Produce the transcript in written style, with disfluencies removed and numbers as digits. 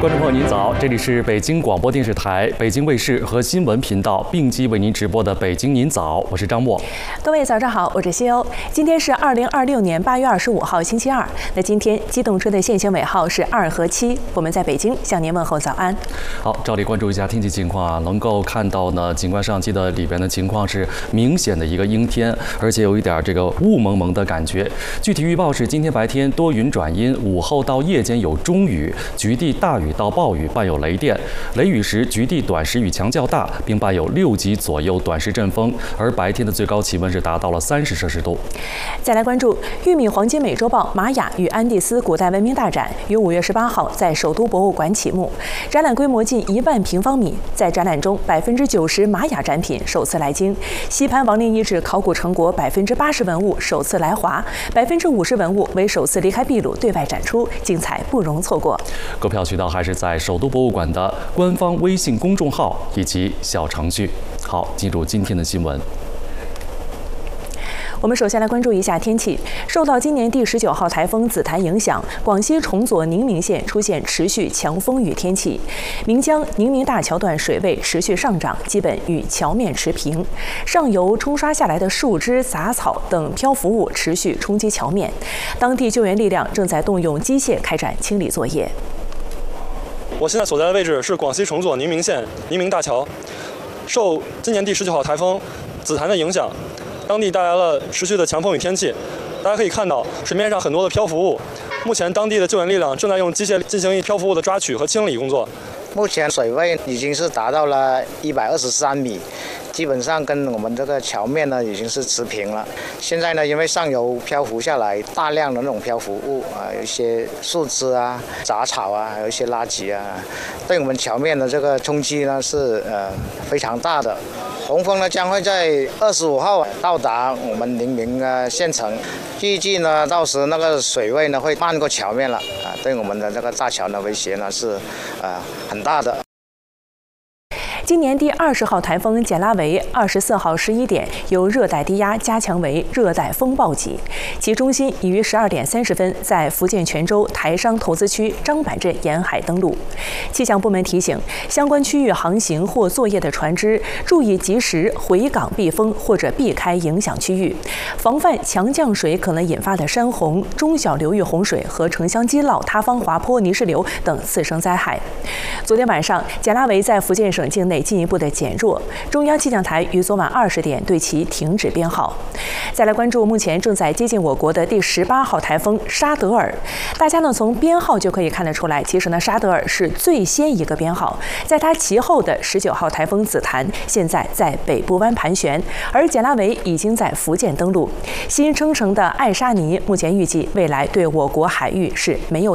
观众朋友您早，这里是北京广播电视台、北京卫视和新闻频道并机为您直播的《北京您早》，我是张默。 各位早上好，我是西欧。今天是2026年8月25号，星期二。那今天机动车的限行尾号是2和7。我们在北京向您问候早安。 好，照例关注一下天气情况啊，能够看到呢，景观摄像机的里边的情况是明显的一个阴天，而且有一点这个雾蒙蒙的感觉。具体预报是今天白天多云转阴，午后到夜间有中雨，局地大雨到暴雨，伴有雷电。雷雨时局地短时雨强较大，并伴有6级左右短时阵风，而白天的最高气温是达到了30摄氏度。 再来关注玉米黄金美洲豹玛雅与安第斯古代文明大展于5月18号在首都博物馆启幕，展览规模近1万平方米。在展览中，90%玛雅展品首次来京，西潘王陵遗址考古成果80%文物首次来华，50%文物为首次离开秘鲁对外展出，精彩不容错过。 购票渠道还是在首都博物馆的官方微信公众号以及小程序。好，进入今天的新闻。 我们首先来关注一下天气。受到今年第19号台风紫檀影响，广西崇左宁明县出现持续强风雨天气，岷江宁明大桥段水位持续上涨，基本与桥面持平。上游冲刷下来的树枝、杂草等漂浮物持续冲击桥面，当地救援力量正在动用机械开展清理作业。 我现在所在的位置是广西崇左宁明县宁明大桥，受今年第19号台风紫檀的影响，当地带来了持续的强风雨天气。大家可以看到水面上很多的漂浮物，目前当地的救援力量正在用机械进行漂浮物的抓取和清理工作。 目前水位已经是达到了123米，基本上跟我们这个桥面呢已经是持平了。现在呢，因为上游漂浮下来大量的那种漂浮物啊，有一些树枝啊、杂草啊，还有一些垃圾啊，对我们桥面的这个冲击呢是非常大的。洪峰呢将会在25号到达我们宁明县城，预计呢到时那个水位呢会漫过桥面了啊，对我们的这个大桥的威胁呢是很大的。 今年第20号台风简拉维24号11点由热带低压加强为热带风暴级，其中心已于12点30分在福建泉州台商投资区张板镇沿海登陆。气象部门提醒相关区域航行或作业的船只注意及时回港避风或者避开影响区域，防范强降水可能引发的山洪、中小流域洪水和城乡基涝、塌方、滑坡、泥石流等次生灾害。昨天晚上，简拉维在福建省境内进一步的减弱，中央气象台于昨晚20点对其停止编号。再来关注目前正在接近我国的第18号台风沙德尔，大家呢从编号就可以看得出来，其实呢沙德尔是最先一个编号，在它其后的19号台风紫檀现在在北部湾盘旋，而简拉维已经在福建登陆。新生成的爱沙尼目前预计未来对我国海域是没有